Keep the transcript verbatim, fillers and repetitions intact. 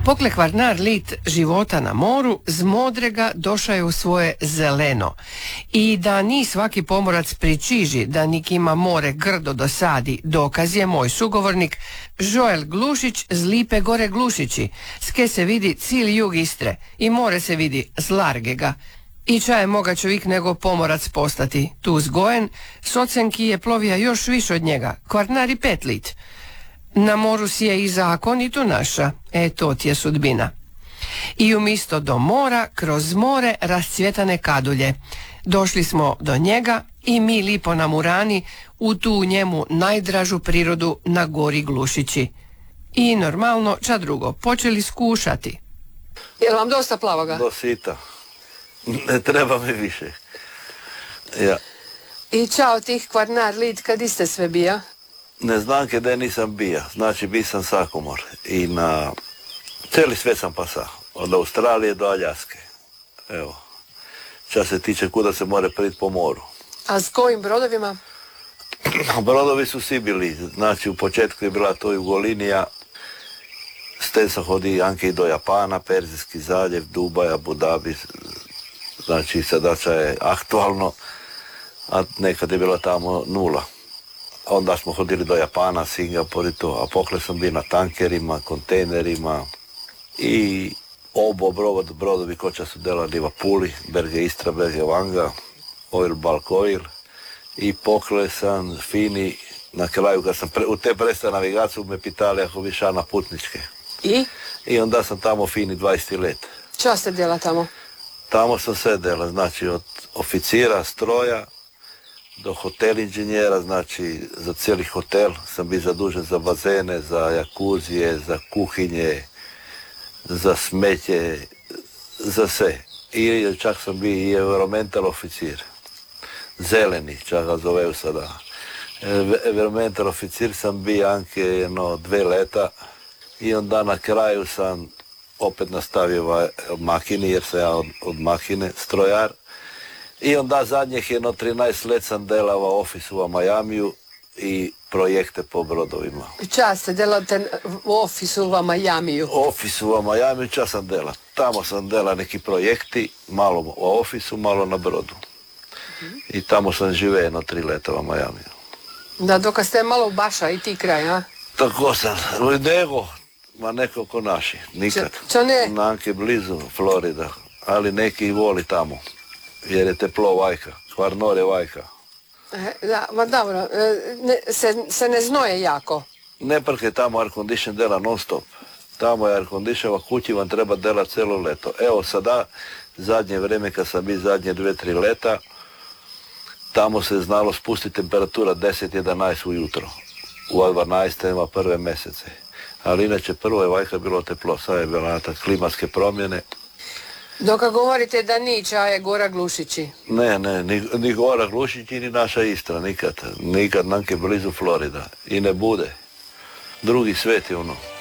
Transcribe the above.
Pokle Kvarnar lit života na moru, z modrega došao je u svoje zeleno. I da ni svaki pomorac pričiži da nikima more grdo dosadi, dokaz je moj sugovornik Joel Glušić z Lipe Gore Glušići, ske se vidi cijeli jug Istre i more se vidi z Largega. I ča je moga čovjek nego pomorac postati, tu zgojen, socenki je plovija još više od njega, Kvarnar i pet lit. Na moru si je i zakon i tu naša, e to ti je sudbina. I umjesto do mora, kroz more rascvjetane kadulje. Došli smo do njega i mi lipo na Murani u tu njemu najdražu prirodu na gori Glušići. I normalno, ča drugo, počeli skušati. Je li vam dosta plavoga? Do sita. Ne treba mi više. Ja. I čao tih Kvarnar lit, kad iste sve bija? Ne znam kada nisam bija, znači bi sam sakomor i na cijeli svijet sam pasao, od Australije do Aljaske. Evo, čas se tiče kuda se more priti po moru. A s kojim brodovima? Brodovi su svi bili, znači u početku je bila to Jugolinija, s te sam hodi anke i do Japana, Perzijski zaljev, Dubaja, Abu Dhabi, znači sadača je aktualno, a nekad je bila tamo nula. Onda smo hodili do Japana, Singapur i to, a pokle sam bio na tankerima, kontejnerima i obo brod, brodovi koča su delali v Puli, Berge Istra, Berge Vanga, Oil Bulk Oil i pokle sam fini, na kraju kad sam pre, u te presta navigaciju me pitali ako bi ša na putničke. I? I onda sam tamo fini dvadeset let. Čo ste dela tamo? Tamo sam sve dela, znači od oficira, stroja, do hotel inženjera, znači za cijeli hotel sam bio zadužen za bazene, za jakuzije, za kuhinje, za smeće, za sve. I čak sam bio i environmental oficir, zeleni, čak ga zoveju sada. Environmental oficir sam bio anke jedno dve leta i onda na kraju sam opet nastavio makini, jer sam ja od, od makine strojar. I onda zadnjih jedno trinaest let sam delava ofisu u Majamiju i projekte po brodovima. Čas ste delate u ofisu u Majamiju? Ofisu u Majamiju čas sam dela. Tamo sam dela neki projekti, malo u ofisu, malo na brodu. Mm-hmm. I tamo sam žive jedno tri leta u Majamiju. Da, dok ste malo u Baša i ti kraj, a? Tako sam. Nego, ma neko ko naši. Nikad. Čo ne? Nanke blizu Florida, ali neki voli tamo. Jer je teplo vajka, Kvarnar je vajka. E, da, ma dobro, e, ne, se, se ne znoje jako? Ne prke tamo air condition dela non stop. Tamo je air condition, kući vam treba dela celo leto. Evo sada, zadnje vreme kad sam bio zadnje dve, tri leta, tamo se znalo spustiti temperatura deset jedanaest ujutro. U dvanaestima prve mesece. Ali inače prvo je vajka bilo teplo, sad je bila klimatske promjene. Dok govorite da niča je Gora Glušići? Ne, ne, ni, ni Gora Glušići, ni naša Istra, nikad. Nikad nanke blizu Florida. I ne bude. Drugi svet je ono.